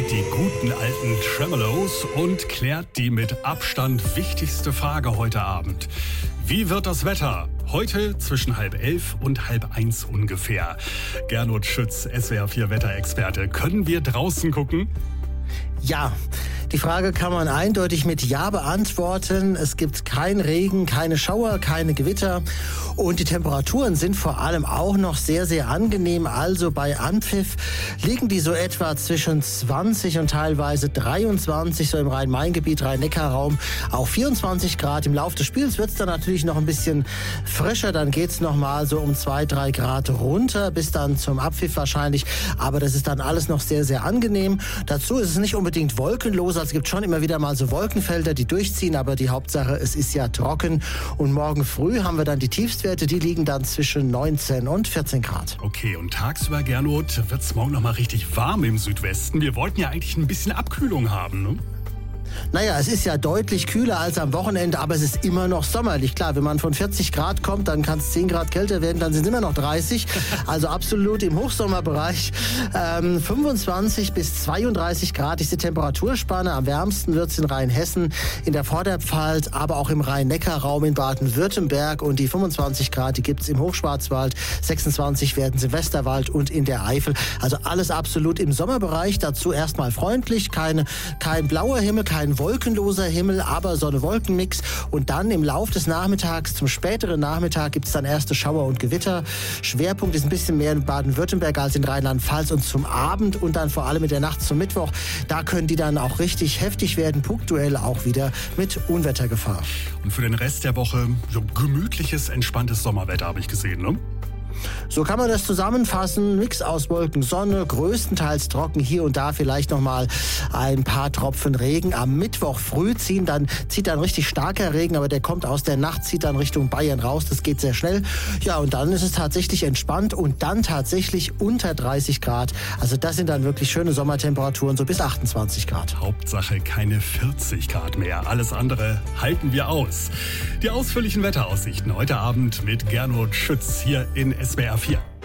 die guten alten Tremolos und klärt die mit Abstand wichtigste Frage heute Abend. Wie wird das Wetter? Heute zwischen 10:30 und 12:30 ungefähr. Gernot Schütz, SWR 4 Wetterexperte. Können wir draußen gucken? Ja, die Frage kann man eindeutig mit Ja beantworten. Es gibt keinen Regen, keine Schauer, keine Gewitter und die Temperaturen sind vor allem auch noch sehr, sehr angenehm. Also bei Anpfiff liegen die so etwa zwischen 20 und teilweise 23, so im Rhein-Main-Gebiet, Rhein-Neckar-Raum, auch 24 Grad. Im Laufe des Spiels wird es dann natürlich noch ein bisschen frischer. Dann geht es nochmal so um 2-3 Grad runter, bis dann zum Abpfiff wahrscheinlich. Aber das ist dann alles noch sehr, sehr angenehm. Dazu ist es nicht unbedingt wolkenlos. Also es gibt schon immer wieder mal so Wolkenfelder, die durchziehen, aber die Hauptsache, es ist ja trocken. Und morgen früh haben wir dann die Tiefstwerte, die liegen dann zwischen 19 und 14 Grad. Okay, und tagsüber, Gernot, wird es morgen noch mal richtig warm im Südwesten. Wir wollten ja eigentlich ein bisschen Abkühlung haben, ne? Naja, es ist ja deutlich kühler als am Wochenende, aber es ist immer noch sommerlich. Klar, wenn man von 40 Grad kommt, dann kann es 10 Grad kälter werden, dann sind es immer noch 30. Also absolut im Hochsommerbereich. 25 bis 32 Grad ist die Temperaturspanne. Am wärmsten wird es in Rheinhessen, in der Vorderpfalz, aber auch im Rhein-Neckar-Raum in Baden-Württemberg. Und die 25 Grad, die gibt es im Hochschwarzwald. 26 werden es im Westerwald und in der Eifel. Also alles absolut im Sommerbereich. Dazu erstmal freundlich, kein blauer Himmel, kein wolkenloser Himmel, aber Sonne-Wolken-Mix. Und dann im Lauf des Nachmittags, zum späteren Nachmittag, gibt es dann erste Schauer und Gewitter. Schwerpunkt ist ein bisschen mehr in Baden-Württemberg als in Rheinland-Pfalz. Und zum Abend und dann vor allem in der Nacht zum Mittwoch, da können die dann auch richtig heftig werden, punktuell auch wieder mit Unwettergefahr. Und für den Rest der Woche so gemütliches, entspanntes Sommerwetter, habe ich gesehen, ne? So kann man das zusammenfassen. Mix aus Wolken, Sonne, größtenteils trocken, hier und da vielleicht nochmal ein paar Tropfen Regen. Am Mittwoch früh zieht dann richtig starker Regen, aber der kommt aus der Nacht, zieht dann Richtung Bayern raus. Das geht sehr schnell. Ja, und dann ist es tatsächlich entspannt und dann tatsächlich unter 30 Grad. Also das sind dann wirklich schöne Sommertemperaturen, so bis 28 Grad. Hauptsache keine 40 Grad mehr. Alles andere halten wir aus. Die ausführlichen Wetteraussichten heute Abend mit Gernot Schütz hier in SWR 4.